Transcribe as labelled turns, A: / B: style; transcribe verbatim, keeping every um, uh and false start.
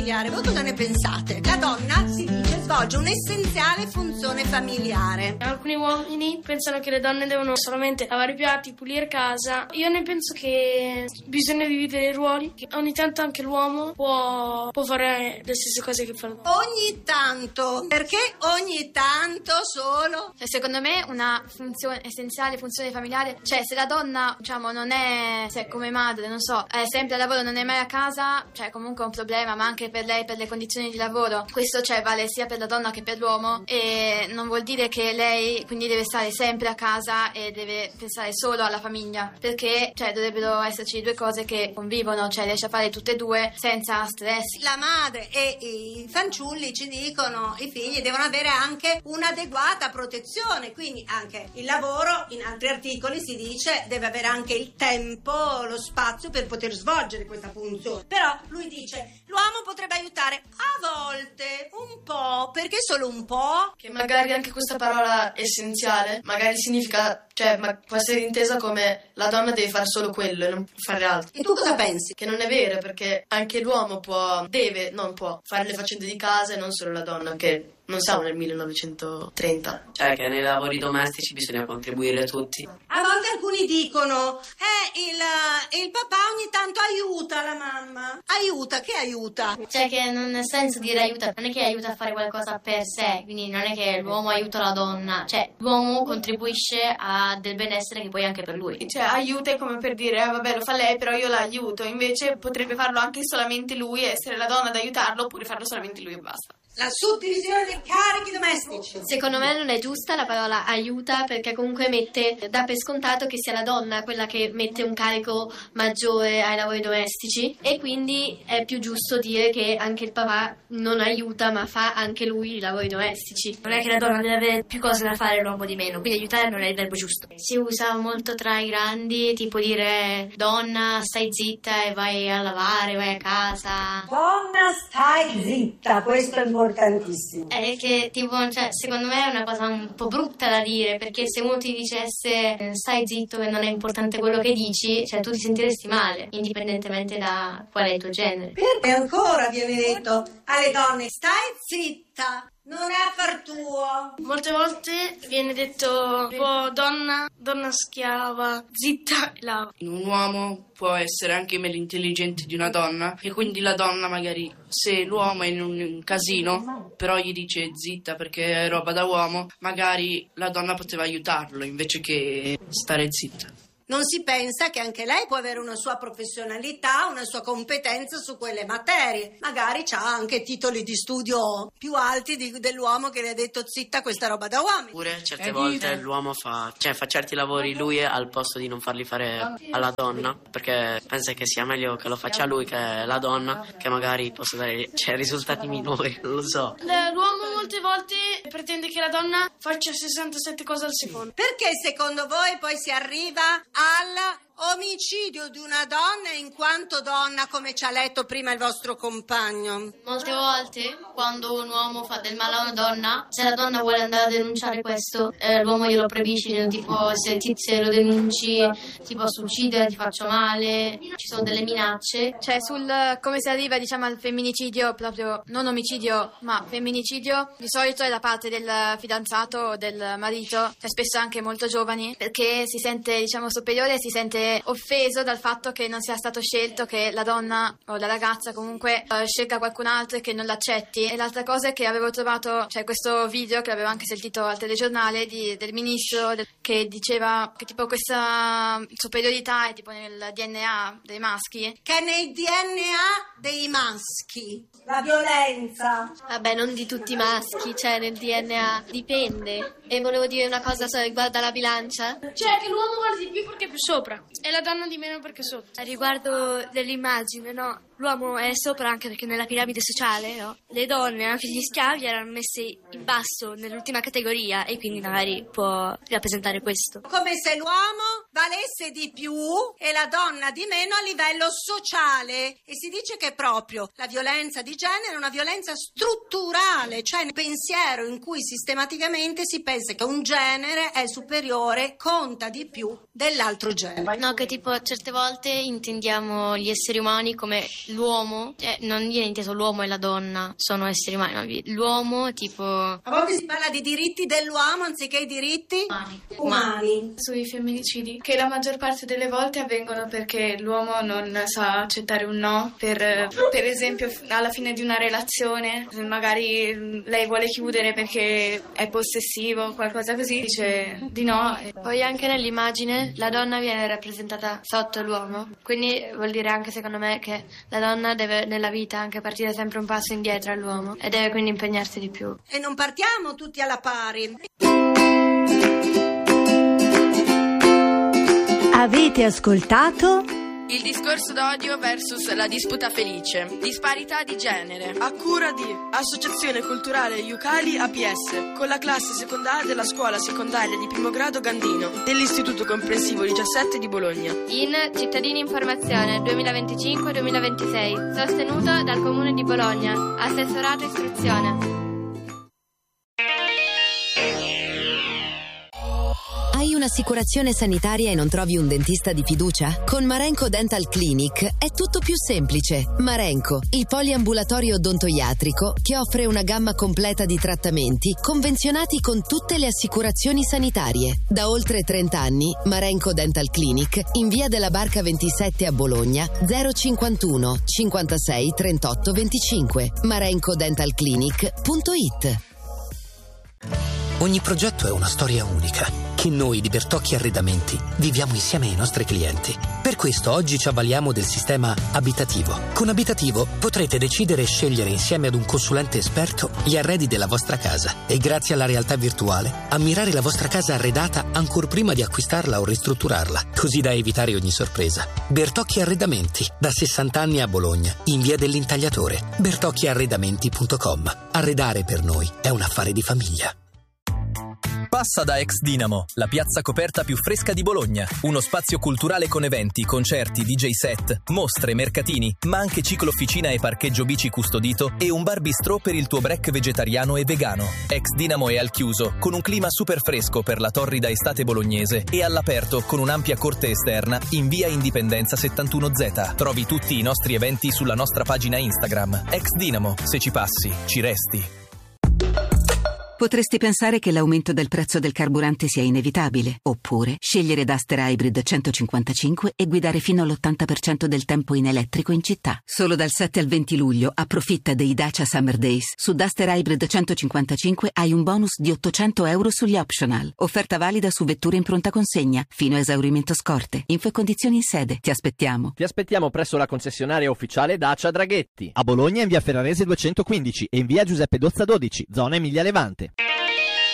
A: familiare, voi cosa ne pensate? La donna, si dice, svolge un'essenziale funzione familiare.
B: Alcuni uomini pensano che le donne devono solamente lavare i piatti, pulire casa. Io ne penso che bisogna dividere i ruoli, che ogni tanto anche l'uomo può, può fare le stesse cose che fa la donna.
A: Ogni tanto, perché ogni tanto solo?
C: Secondo me una funzione essenziale, funzione familiare, cioè se la donna, diciamo, non è, cioè come madre, non so, è sempre al lavoro, non è mai a casa, cioè comunque è un problema, ma anche per lei, per le condizioni di lavoro. Questo cioè vale sia per la donna che per l'uomo, e non vuol dire che lei quindi deve stare sempre a casa e deve pensare solo alla famiglia, perché cioè dovrebbero esserci due cose che convivono, cioè riesce a fare tutte e due senza stress.
A: La madre e i fanciulli ci dicono, i figli devono avere anche un'adeguata protezione, quindi anche il lavoro, in altri articoli si dice, deve avere anche il tempo, lo spazio per poter svolgere questa funzione. Però lui dice, l'uomo potrebbe aiutare a volte, un po', perché solo un po'?
D: Che magari anche questa parola essenziale magari significa, cioè ma può essere intesa come la donna deve fare solo quello e non può fare altro.
A: E tu cosa pensi?
D: Che non è vero, perché anche l'uomo può, deve, non può fare le faccende di casa e non solo la donna, che non siamo nel millenovecentotrenta.
E: Cioè che nei lavori domestici bisogna contribuire tutti.
A: A volte alcuni dicono, eh, il, il papà ogni tanto aiuta la mamma. Aiuta, che aiuta?
F: Cioè che non ha senso dire aiuta, non è che aiuta a fare qualcosa per sé, quindi non è che l'uomo aiuta la donna, cioè l'uomo contribuisce a del benessere che poi anche per lui.
D: Cioè aiuta è come per dire, eh, vabbè lo fa lei però io l'aiuto, invece potrebbe farlo anche solamente lui, essere la donna ad aiutarlo, oppure farlo solamente lui e basta.
A: La suddivisione dei carichi domestici.
C: Secondo me non è giusta la parola aiuta, perché comunque mette, dà per scontato che sia la donna quella che mette un carico maggiore ai lavori domestici, e quindi è più giusto dire che anche il papà non aiuta ma fa anche lui i lavori domestici.
B: Non è che la donna deve avere più cose da fare e l'uomo di meno, quindi aiutare non è il verbo giusto.
F: Si usa molto tra i grandi, tipo dire donna stai zitta e vai a lavare, vai a casa.
G: Donna stai zitta, questo è importante. Tantissimo.
F: È che tipo, cioè, secondo me è una cosa un po' brutta da dire, perché se uno ti dicesse eh, stai zitto che non è importante quello che dici, cioè tu ti sentiresti male, indipendentemente da qual è il tuo genere.
A: Perché ancora viene detto alle donne stai zitta, non è affar tuo.
B: Molte volte viene detto tipo donna, donna schiava, zitta e lava.
H: Un uomo può essere anche meno intelligente di una donna, e quindi la donna magari, se l'uomo è in un casino però gli dice zitta perché è roba da uomo, magari la donna poteva aiutarlo invece che stare zitta.
A: Non si pensa che anche lei può avere una sua professionalità, una sua competenza su quelle materie. Magari ha anche titoli di studio più alti di, dell'uomo che le ha detto zitta, questa roba da uomini.
E: Oppure certe volte l'uomo fa, cioè fa certi lavori lui al posto di non farli fare alla donna, perché pensa che sia meglio che lo faccia lui che la donna, che magari possa dare cioè, risultati minori, non lo so.
B: L'uomo molte volte pretende che la donna faccia sessantasette cose al secondo.
A: Perché secondo voi poi si arriva all'omicidio di una donna in quanto donna, come ci ha letto prima il vostro compagno?
F: Molte volte quando un uomo fa del male a una donna, se la donna vuole andare a denunciare questo, eh, l'uomo glielo proibisce, tipo se tizio lo denunci ti posso uccidere, ti faccio male, ci sono delle minacce.
C: Cioè sul come si arriva diciamo al femminicidio, proprio non omicidio ma femminicidio, di solito è da parte del fidanzato o del marito, cioè spesso anche molto giovani, perché si sente diciamo superiore, si sente offeso dal fatto che non sia stato scelto, che la donna o la ragazza comunque eh, scelga qualcun altro e che non l'accetti. E l'altra cosa è che avevo trovato, cioè questo video che avevo anche sentito al telegiornale di, del ministro del, che diceva che tipo questa superiorità è tipo nel D N A dei maschi,
A: che è nel D N A dei maschi.
G: La violenza.
F: Vabbè, non di tutti i maschi, cioè nel D N A dipende. E volevo dire una cosa riguardo alla bilancia.
B: Cioè che l'uomo vale di più perché è più sopra e la donna di meno perché è sotto.
I: A riguardo dell'immagine, no? L'uomo è sopra anche perché nella piramide sociale, no? Le donne, anche gli schiavi, erano messe in basso nell'ultima categoria e quindi magari può rappresentare questo.
A: Come se l'uomo valesse di più e la donna di meno a livello sociale. E si dice che proprio la violenza di genere è una violenza strutturale, cioè nel pensiero in cui sistematicamente si pensa che un genere è superiore, conta di più dell'altro genere.
F: No, che tipo certe volte intendiamo gli esseri umani come l'uomo, cioè non viene inteso l'uomo e la donna, sono esseri umani, ma l'uomo tipo...
A: A volte si parla di diritti dell'uomo anziché i diritti
F: umani.
A: umani.
D: Sui femminicidi, che la maggior parte delle volte avvengono perché l'uomo non sa accettare un no, per, per esempio alla fine di una relazione, magari lei vuole chiudere perché è possessivo, qualcosa così, dice di no.
I: Poi anche nell'immagine la donna viene rappresentata sotto l'uomo, quindi vuol dire anche secondo me che la donna deve nella vita anche partire sempre un passo indietro all'uomo e deve quindi impegnarsi di più.
A: E non partiamo tutti alla pari.
G: Avete ascoltato?
J: Il discorso d'odio versus la disputa felice. Disparità di genere.
K: A cura di Associazione Culturale Iucali A P S, con la classe seconda A della scuola secondaria di primo grado Gandino, dell'Istituto Comprensivo diciassette di Bologna.
I: In Cittadini Informazione duemilaventicinque duemilaventisei, sostenuto dal Comune di Bologna, Assessorato Istruzione.
L: Hai un'assicurazione sanitaria e non trovi un dentista di fiducia? Con Marenco Dental Clinic è tutto più semplice. Marenco, il poliambulatorio odontoiatrico che offre una gamma completa di trattamenti convenzionati con tutte le assicurazioni sanitarie. Da oltre trenta anni, Marenco Dental Clinic in via della Barca ventisette a Bologna zero cinquantuno cinquantasei trentotto venticinque. marenco dental clinic punto it.
M: Ogni progetto è una storia unica che noi di Bertocchi Arredamenti viviamo insieme ai nostri clienti. Per questo oggi ci avvaliamo del sistema abitativo. Con Abitativo potrete decidere e scegliere insieme ad un consulente esperto gli arredi della vostra casa e grazie alla realtà virtuale ammirare la vostra casa arredata ancor prima di acquistarla o ristrutturarla, così da evitare ogni sorpresa. Bertocchi Arredamenti, da sessanta anni a Bologna, in via dell'Intagliatore. bertocchi arredamenti punto com. Arredare per noi è un affare di famiglia.
N: Passa da Ex Dinamo, la piazza coperta più fresca di Bologna. Uno spazio culturale con eventi, concerti, D J set, mostre, mercatini, ma anche ciclo officina e parcheggio bici custodito e un bar bistrò per il tuo break vegetariano e vegano. Ex Dinamo è al chiuso, con un clima super fresco per la torrida estate bolognese e all'aperto con un'ampia corte esterna in via Indipendenza settantuno Z. Trovi tutti i nostri eventi sulla nostra pagina Instagram. Ex Dinamo, se ci passi, ci resti.
O: Potresti pensare che l'aumento del prezzo del carburante sia inevitabile, oppure scegliere Duster Hybrid centocinquantacinque e guidare fino all'ottanta per cento del tempo in elettrico in città. Solo dal sette al venti luglio approfitta dei Dacia Summer Days. Su Duster Hybrid centocinquantacinque hai un bonus di ottocento euro sugli optional. Offerta valida su vetture in pronta consegna, fino a esaurimento scorte. Info e condizioni in sede. Ti aspettiamo.
P: Ti aspettiamo presso la concessionaria ufficiale Dacia Draghetti. A Bologna in via Ferrarese duecentoquindici e in via Giuseppe Dozza dodici, zona Emilia Levante.